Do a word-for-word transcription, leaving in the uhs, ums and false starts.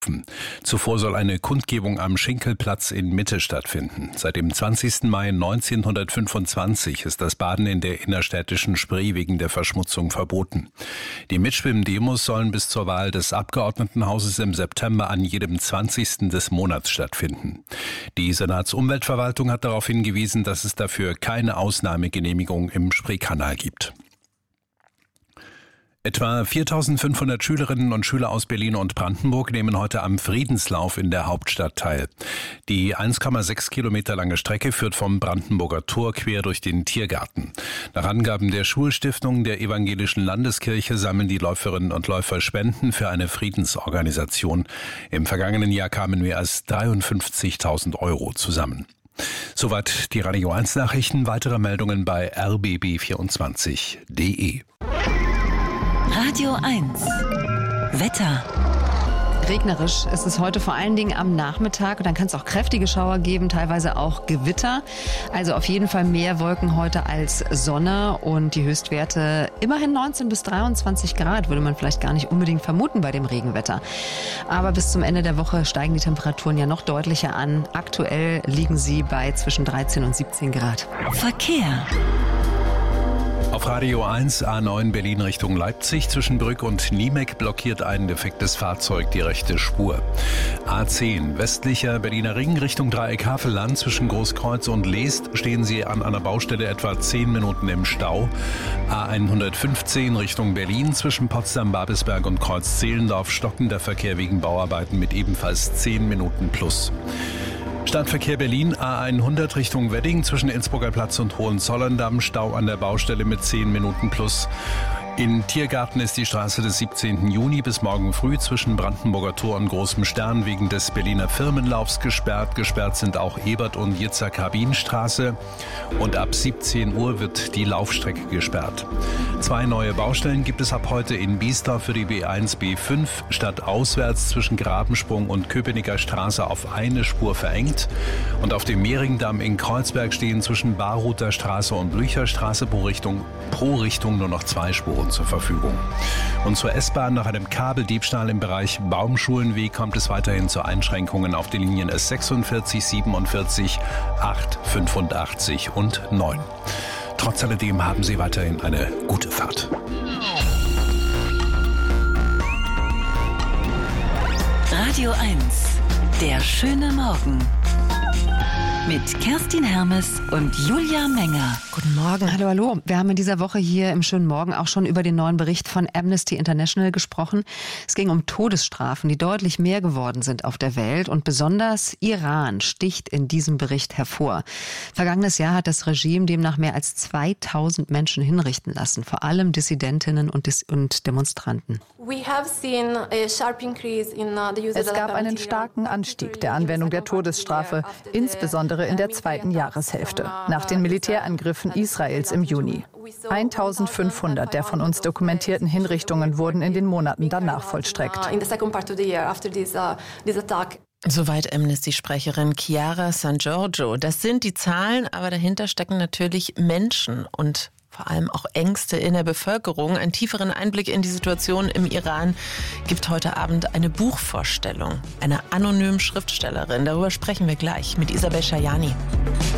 Zuvor soll eine Kundgebung am Schinkelplatz in Mitte stattfinden. Seit dem zwanzigsten Mai neunzehnhundertfünfundzwanzig ist das Baden in der innerstädtischen Spree wegen der Verschmutzung verboten. Die Mitschwimm-Demos sollen bis zur Wahl des Abgeordnetenhauses im September an jedem zwanzigsten des Monats stattfinden. Die Senatsumweltverwaltung hat darauf hingewiesen, dass es dafür keine Ausnahmegenehmigung im Spreekanal gibt. Etwa viertausendfünfhundert Schülerinnen und Schüler aus Berlin und Brandenburg nehmen heute am Friedenslauf in der Hauptstadt teil. Die eins Komma sechs Kilometer lange Strecke führt vom Brandenburger Tor quer durch den Tiergarten. Nach Angaben der Schulstiftung der Evangelischen Landeskirche sammeln die Läuferinnen und Läufer Spenden für eine Friedensorganisation. Im vergangenen Jahr kamen mehr als dreiundfünfzigtausend Euro zusammen. Soweit die Radio eins Nachrichten. Weitere Meldungen bei r b b vierundzwanzig punkt d e. Radio eins Wetter. Regnerisch ist es heute vor allen Dingen am Nachmittag und dann kann es auch kräftige Schauer geben, teilweise auch Gewitter. Also auf jeden Fall mehr Wolken heute als Sonne und die Höchstwerte immerhin neunzehn bis dreiundzwanzig Grad, würde man vielleicht gar nicht unbedingt vermuten bei dem Regenwetter. Aber bis zum Ende der Woche steigen die Temperaturen ja noch deutlicher an. Aktuell liegen sie bei zwischen dreizehn und siebzehn Grad. Verkehr. Auf Radio eins A neun Berlin Richtung Leipzig zwischen Brück und Niemek blockiert ein defektes Fahrzeug die rechte Spur. A zehn westlicher Berliner Ring Richtung Dreieck Havelland zwischen Großkreuz und Leest stehen Sie an einer Baustelle etwa zehn Minuten im Stau. A hundertfünfzehn Richtung Berlin zwischen Potsdam-Babelsberg und Kreuz-Zehlendorf stockender Verkehr wegen Bauarbeiten mit ebenfalls zehn Minuten plus. Stadtverkehr Berlin A hundert Richtung Wedding zwischen Innsbrucker Platz und Hohenzollern-Damm, Stau an der Baustelle mit zehn Minuten plus. In Tiergarten ist die Straße des siebzehnten Juni bis morgen früh zwischen Brandenburger Tor und Großem Stern wegen des Berliner Firmenlaufs gesperrt. Gesperrt sind auch Ebert- und Yitzhak-Rabin-Straße. Und ab siebzehn Uhr wird die Laufstrecke gesperrt. Zwei neue Baustellen gibt es ab heute in Biesdorf für die B eins B fünf. Statt auswärts zwischen Grabensprung und Köpenicker Straße auf eine Spur verengt. Und auf dem Mehringdamm in Kreuzberg stehen zwischen Baruther Straße und Blücherstraße pro Richtung, pro Richtung nur noch zwei Spuren zur Verfügung. Und zur S-Bahn nach einem Kabeldiebstahl im Bereich Baumschulenweg kommt es weiterhin zu Einschränkungen auf den Linien S sechsundvierzig, siebenundvierzig, acht, fünfundachtzig und neun. Trotz alledem haben Sie weiterhin eine gute Fahrt. Radio eins, der schöne Morgen. Mit Kerstin Hermes und Julia Menger. Guten Morgen. Hallo, hallo. Wir haben in dieser Woche hier im schönen Morgen auch schon über den neuen Bericht von Amnesty International gesprochen. Es ging um Todesstrafen, die deutlich mehr geworden sind auf der Welt. Und besonders Iran sticht in diesem Bericht hervor. Vergangenes Jahr hat das Regime demnach mehr als zweitausend Menschen hinrichten lassen. Vor allem Dissidentinnen und, Dis- und Demonstranten. Es gab einen starken Anstieg der Anwendung der Todesstrafe, insbesondere in der zweiten Jahreshälfte, nach den Militärangriffen Israels im Juni. eintausendfünfhundert der von uns dokumentierten Hinrichtungen wurden in den Monaten danach vollstreckt. Soweit Amnesty-Sprecherin Chiara San Giorgio. Das sind die Zahlen, aber dahinter stecken natürlich Menschen und vor allem auch Ängste in der Bevölkerung. Einen tieferen Einblick in die Situation im Iran gibt heute Abend eine Buchvorstellung einer anonymen Schriftstellerin. Darüber sprechen wir gleich mit Isabel Schajani.